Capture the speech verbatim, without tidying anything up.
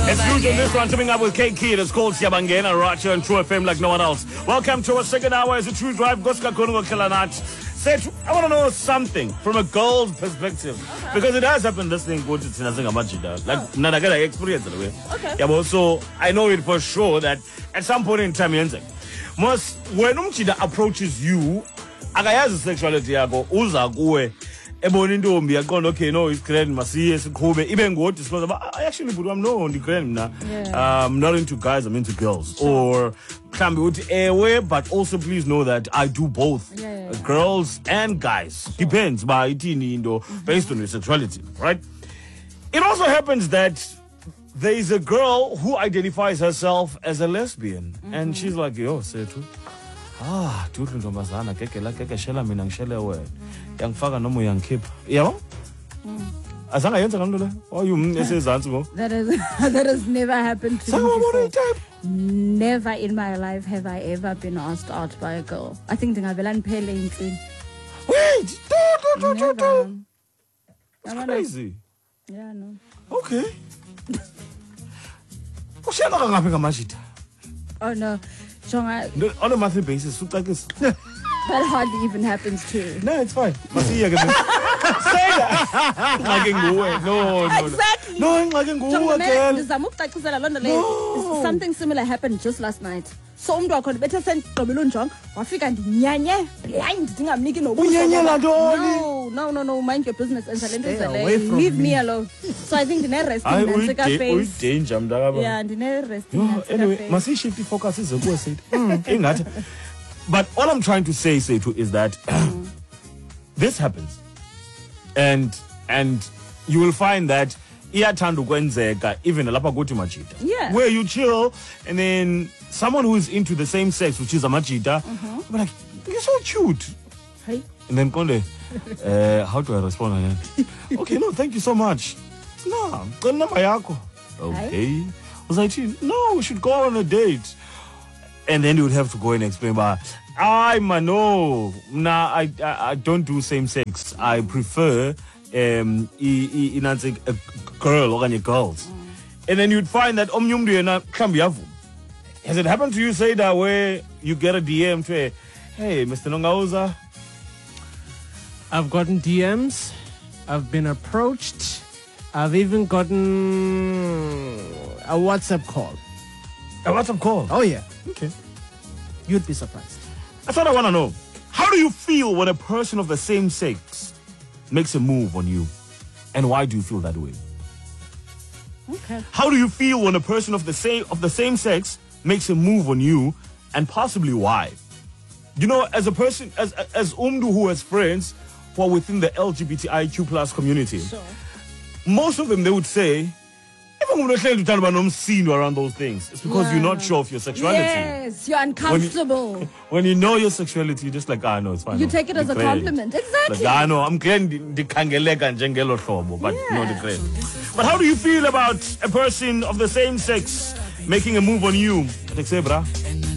It's huge on this one, coming up with K Kid. It's called Siyabangena, right here on True F M like no one else. Welcome to our second hour as a True Drive. Goska Kongo Kelanat. Said, I want to know something from a girl's perspective. Okay. Because it has happened, this thing, like, oh. I get experience in a way. Okay. Yeah, but also, I know it for sure that at some point in time, most, when umchida approaches you, akayazi sexuality yako, uza kuwe, ebona intombi yaqonda okay no it's grand masiye sikhube ibe ngodi because I actually but I'm no on the grand na um not into guys I'm into girls sure. Or mhlambi uthi ewe but also please know that I do both yeah, yeah, yeah. girls and guys sure. Depends ba ithini into based on your sexuality, right? It also happens that there is a girl who identifies herself as a lesbian mm-hmm. and she's like yo sethu ah dude ntombazana keke la keke shela mina ngishele wena yangifaka noma uyangikhipha yabo azange yenza kanto le oh you esezantsi ngo that is that has never happened to me before. Never in my life have I ever been asked out by a girl. I think ndingavela niphele intsini. Wait do do do do it's crazy. Yeah, no. Okay. Ushela ngaphi ngamashita? Oh no. Jonga, no, on a monthly basis, that hardly even happens too. No, it's fine. Say that. No, no, exactly. No, no. Something similar happened just last night. So umntu wakho bethe sendigqibela unjonga wafika ndinyanye blind ndingamniki nobuso. No, no, no, no, mind your business and leave me alone. So I think ndine resting nantsika face. Danger mntaka. Yeah, ndine resting nantsika face. Anyway, must shift the focus is a good thing. But all I'm trying to say say to is that this happens. And and you will find that iyathanda ukwenzeka even lapha kuthi majita. Yeah. Where you chill and then someone who is into the same sex, which is a majita, mm-hmm. but like, you're so cute. Hey. And then Konde, uh, how do I respond? Okay, no, thank you so much. No, okay. I was like, no, we should go on a date. And then you would have to go and explain, but I man, no, nah, I, I I don't do same sex. I prefer um in a girl or any girls. Mm. And then you'd find that omnyumdu has it happened to you, say that where you get a D M to, hey, Mister Nongauza? I've gotten D Ms. I've been approached. I've even gotten a WhatsApp call. A WhatsApp call? Oh, yeah. Okay. You'd be surprised. That's what I want to know. How do you feel when a person of the same sex makes a move on you? And why do you feel that way? Okay. How do you feel when a person of the same of the same sex makes a move on you, and possibly why? You know, as a person, as as Umdu who has friends who are within the L G B T I Q plus community, sure. Most of them, they would say, if I'm going to tell you around those things, it's because yeah. you're not sure of your sexuality. Yes, you're uncomfortable. When you, when you know your sexuality, you're just like, ah, no, it's fine. You no, take it as a compliment. Exactly. Like, ah, no, I'm glad the kangeleka and jengelo shobo, but yeah. no, the great. But how do you feel about a person of the same sex making a move on you? Like, say, brah.